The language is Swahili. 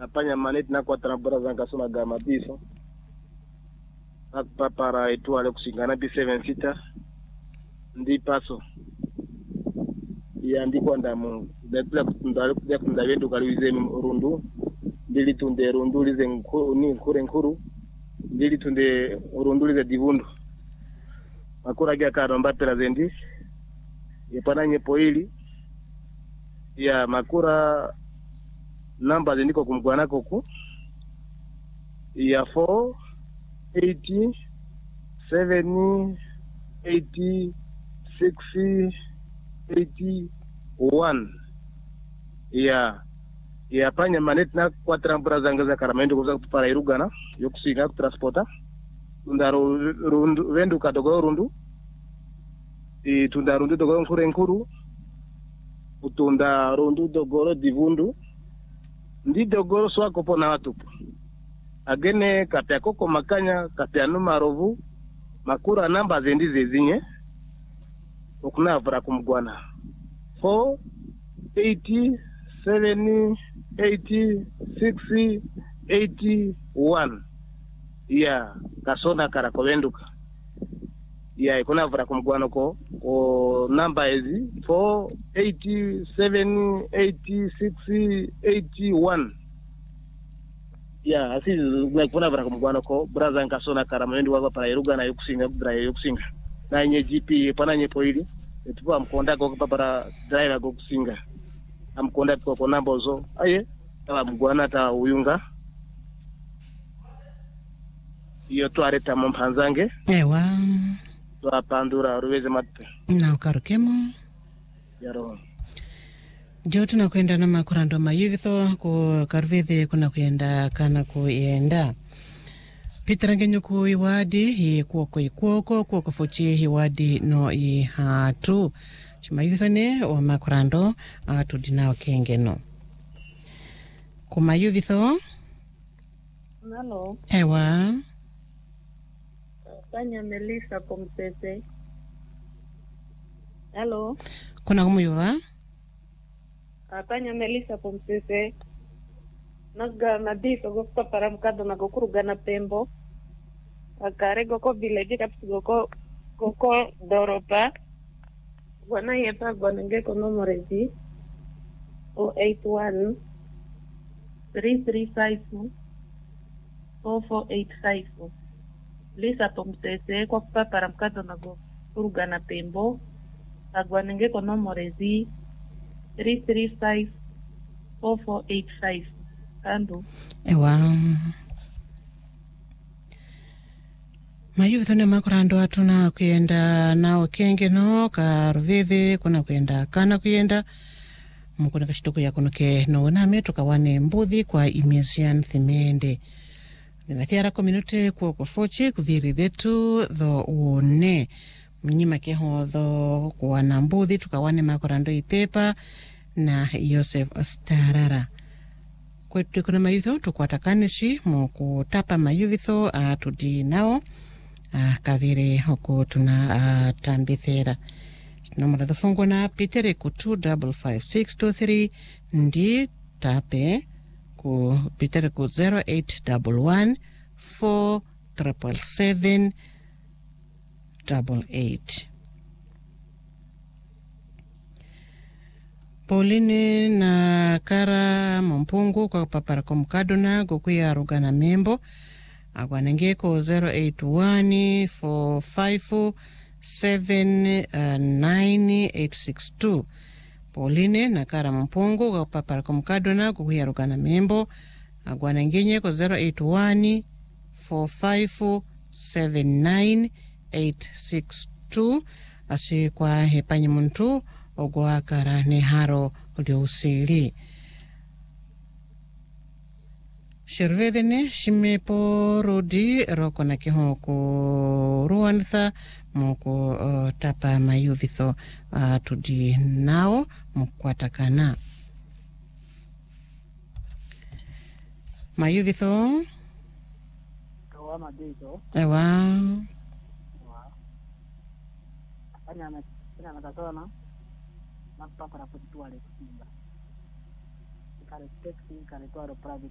apanya maneti na 4 brazanga sona gama biso para etuale kusingana bi 7 sita ndi paso ya ndiko ndamu dakula kutunda wendu kalize rundu ndili tunde rundu lize nkuru ndili tunde rundu lize divundu makura gya karo mbapela zendi yepana nyepo hili ya makura namba zendiko kumgwana koku ya 4 80 7 80 6 81 ya panya manet na 4 brazanga za karamendo kuza para irugana yokusinga transporta tundaro rundu vendu kadogo rundu tundarundu dogo nkuru utunda rundu dogoro divundu ndi dogoro swako pona watupu agene kapya koko makanya kapya numarovu makura namba zendi zezinye okuna vra kumgwana 4 80 7 80 6 81 ya kasona kara kovenduka ya ikuna vra kumgwana ko namba ezi 4 80 7 80 6 81 ya asi kuna vra kumgwana ko braza nkasona kara mwendi wapa para irugana yokusinga na nye GP pana nye poili etupo amkonda kwa para driver kwa kusinga amkonda kwa namba zo aye tawa mgwana ta uyunga iyo to areta mpanzange ewa to apandura ruweze mate na ukarukemo yaro jo tunakwenda na makurando mayivitho ku karvethe kuna kwenda kana kuenda Pitarangenyo ku iwadi hi kuoko fuchi iwadi no i hatu chimayuvithone wa makurando atu dinao kengeno kumayuvitho Halo. Ewa Panya Melissa Pomsese. Halo. Kuna kumuyuva? Panya Melissa Pomsese. Naga nadiso gokta para mkado na gokuruga na pembo. Akare goko village kapsi goko doropa. Gwana yepa gwana ngeko nomorezi. 081 335 4485. Lisa Pomsese kwa para mkado na gokuruga na pembo. Agwana ngeko nomorezi 335 4485. Ando. Ewa mayuvithone makurando atuna kuyenda nao kengeno karvethe kuna kuyenda kana kuyenda mukuna kashituku ya kunuke nooname tukawane mbuthi kwa imesian thimende ninathiara kominute kwa kufochi kuviri dhetu dho uone mnyima keho dho kuwana mbuthi tukawane makurando ipepa na Yosef Starara kwetu kuna mayuvitho tukwatakanisi mukutapa mayuvitho atudi nao kavire hoko tuna tambithera nomora dofongo na pitere ku 255623 ndi tape ku pitere ku 0811 477 88. Pauline na Kara Mompungu kwa papara komkadona kukuya rugana membo agwanengeko 081 45 79862. Pauline na Kara Mompungu kwa papara komkadona kukuya rugana membo agwanengeko 081 45 79862 asi kwa hepanyi muntu ogwa Kara ne haro ulio usiri. Shirvedene shimepo rodi roko na kiho ku ruanitha moko tapa mayuvitho tudi nao mkwatakana. Mayuvitho? Ewa madezo. Ewa. Apanya nakasona. Nakpa para kutuale kusinga. Kare taxi, kare tuaro private.